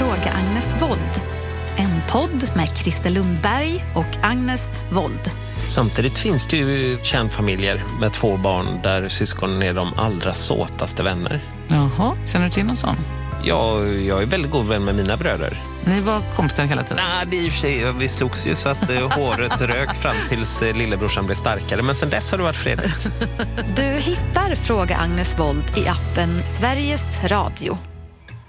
Fråga Agnes Wold. En podd med Christer Lundberg och Agnes Wold. Samtidigt finns det ju kärnfamiljer med 2 barn där syskonen är de allra såtaste vänner. Jaha, känner du till någon sån? Ja, jag är väldigt god vän med mina bröder. Ni var kompisar hela tiden? Nej, det är i och för sig, vi slogs ju så att håret rök fram tills lillebrorsan blev starkare. Men sen dess har det varit fredligt. Du hittar Fråga Agnes Wold i appen Sveriges Radio.